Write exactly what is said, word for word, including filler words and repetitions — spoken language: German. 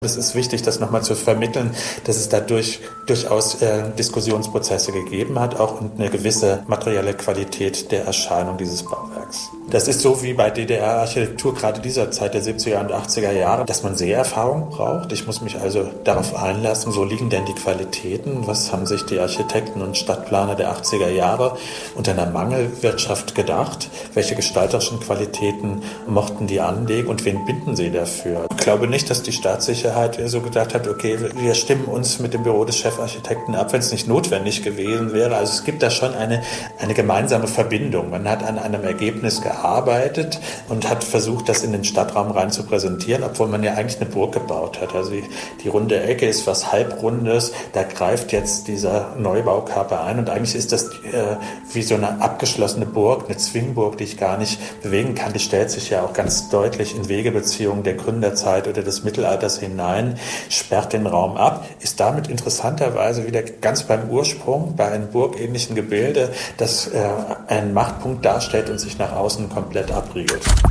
Es ist wichtig, das nochmal zu vermitteln, dass es dadurch durchaus äh, Diskussionsprozesse gegeben hat, auch und eine gewisse materielle Qualität der Erscheinung dieses Bauwerks. Das ist so wie bei D D R-Architektur, gerade dieser Zeit der siebziger und achtziger Jahre, dass man Seherfahrung braucht. Ich muss mich also darauf einlassen, wo liegen denn die Qualitäten? Was haben sich die Architekten und Stadtplaner der achtziger Jahre unter einer Mangelwirtschaft gedacht? Welche gestalterischen Qualitäten mochten die anlegen und wen binden sie dafür? Ich glaube nicht, dass die Staatssicherheit so gedacht hat, okay, wir stimmen uns mit dem Büro des Chefarchitekten ab, wenn es nicht notwendig gewesen wäre. Also es gibt da schon eine, eine gemeinsame Verbindung. Man hat an einem Ergebnis gearbeitet und hat versucht, das in den Stadtraum rein zu präsentieren, obwohl man ja eigentlich eine Burg gebaut hat. Also die, die runde Ecke ist was Halbrundes, da greift jetzt dieser Neubaukörper ein und eigentlich ist das äh, wie so eine abgeschlossene Burg, eine Zwingburg, die ich gar nicht bewegen kann. Die stellt sich ja auch ganz deutlich in Wegebeziehungen der Gründerzeit oder des Mittelalters hinein, sperrt den Raum ab, ist damit interessanterweise wieder ganz beim Ursprung, bei einem burgähnlichen Gebilde, das äh, einen Machtpunkt darstellt und sich nach außen komplett abriegelt.